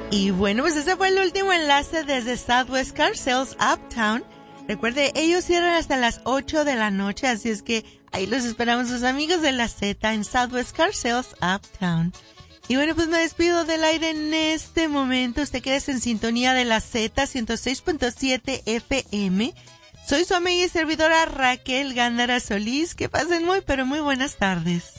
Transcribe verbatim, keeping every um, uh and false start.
Y bueno, pues ese fue el último enlace desde Southwest Car Sales Uptown. Recuerde, ellos cierran hasta las ocho de la noche, así es que ahí los esperamos sus amigos de la Z en Southwest Car Sales Uptown. Y bueno, pues me despido del aire en este momento. Usted queda en sintonía de la Z ciento seis punto siete F M. Soy su amiga y servidora Raquel Gándara Solís. Que pasen muy, pero muy buenas tardes.